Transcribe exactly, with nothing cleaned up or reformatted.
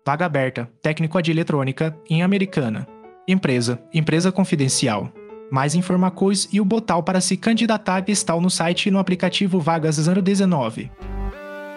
Vaga aberta, técnico de eletrônica, em Americana. Empresa, empresa confidencial. Mais informações e o botão para se candidatar está no site e no aplicativo Vagas zero dezenove.